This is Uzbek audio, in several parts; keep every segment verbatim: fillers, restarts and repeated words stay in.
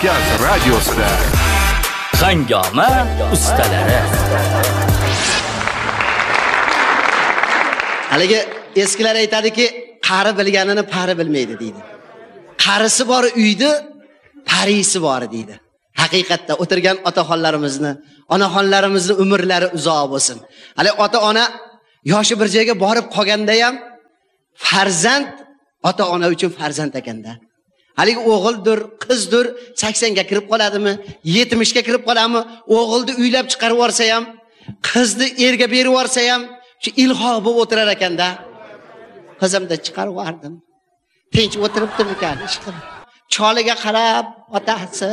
Markaz radiosida Hangoma ustalari. Haligi eskilar aytadiki, qari bilganini pari bilmaydi deydi. Qarisi bor uyda, parisi bor deydi. Haqiqatda o'tirgan otaxonlarimizni, onaxonlarimizning umrlari uzoq bo'lsin. Hali ota-ona yoshi bir joyga borib qolganda ham farzand ota-ona uchun farzand ekanda. Haligi o'g'ildir, qizdir, saksonga kirib qoladimi, yetmishga kirib qoladimi, o'g'ilni uylab chiqarib yorsa ham, qizni erga berib yorsa ham, shu ilhoq bo'lib o'tirar ekanda. Qizimni chiqarib yordim. Tinch o'tiribdim ekan, ish qilib. Choliga qarab, otasi,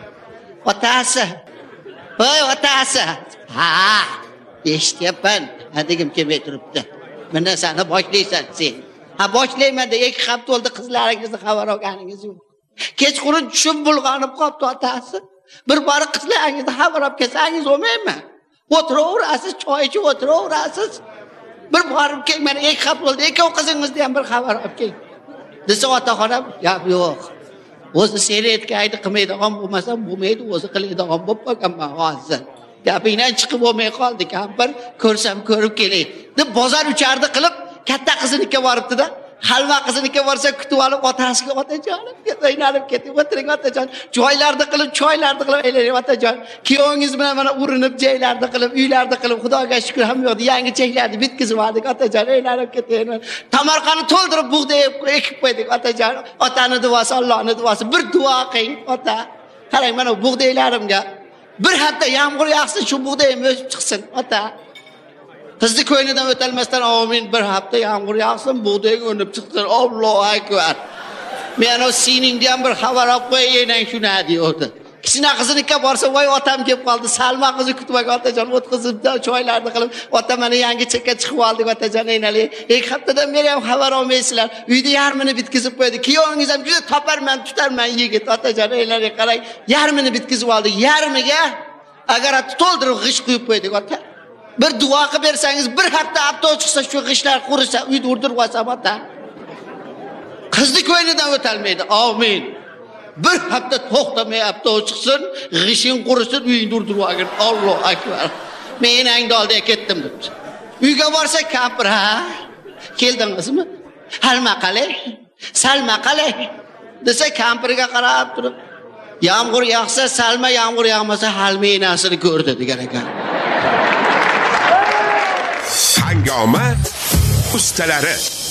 otasi. Voy otasi. Ha, eshityapman. Hadigim kelmay turibdi. Mana seni boshlaysan sen. Ha boshlayman deb ikki hafta bo'ldi qizlaringizni xabar olganingiz yo'q. Kechqurun tushib bulg'anib qopti otasi. Bir bor qizlaringizni xabar olib kelsangiz bo'lmaymi? O'tiraverasiz, choy ichib o'tiraverasiz. Bir borib kel, mana ikki hafta bo'ldi, ikkov qizingizni ham bir xabar olib kel. Desa otaxonam, gap yo'q. O'zi seni aytgaydi qilmaydigan bo'lmasa, bo'lmaydi, o'zi qiladigan bo'lib qolganman hozir. Gapingdan chiqib bo'lmay qoldi, kampir, ko'rsam ko'rib kelay deb bozor uchardi qilib katta qiziniga boribdi-da. Halva qiziniga borsa kutib olib otasiga otajonim, o'ynalib ketib o'tiring otajon. Joylarni qilib, choylarni qilib aylaylik otajon. Kuyovingiz bilan mana urinib, joylarni qilib, uylarni qilib, Xudoga shukr ham yo'q. Yangi cheklarni bitkizib oldik otajon, aylanib ketayman. Tamarqani to'ldirib bug'doy ekib qo'ydik otajon. Otani duosi, Allohning duosi. Bir duo qiling ota. Qarang mana bug'doylarimga bir hafta yomg'ir yog'sin, shu bug'doyim o'sib chiqsin ota. Qizni ko'ynidan o'talmasdan amin, bir hafta yomg'ir yog'sin, bug'doy o'nib chiqsin. Allohu akbar. Men o siningga ham bir xabar olib qo'yayman shuni deydi. Kishina qiziniga borsa, voy otam kelib qoldi, Salma qizni kutib otajon, o'tkazibdi, choylarni qilib, ota mana yangi chekka chiqib oldik otajon, aynali. Ikki haftadan beri ham xabar olmaysizlar. Uyda yarmini bitkizib qo'ydi. Kuyovingiz ham juda toparman, tutarman yigit otajon, aynali qarang. Yarmini bitkizib oldi. Yarmiga agar to'ldirib g'ish quyib qo'ydik ota. Bir duo qilib bersangiz, bir hafta apto chiqsa, shu g'ishlar qurisa, uyda urdirib olsa ota. Qizni ko'ynidan o'talmaydi. Amin. Bir hafta to'xtamay apto chiqsin, g'ishing qurisin, uyingni urdirib olgin. Alloh akbar. Men angda oldiga ketdim debdi. Uyga borsa kampir, ha? Keldingizmi? Halma qalay? Salma qalay? Desa kampirga qarab turib, yomg'ir yog'sa salma, yomg'ir yog'masa halma enasini ko'rdi degan ekan. Hangoma ustalari.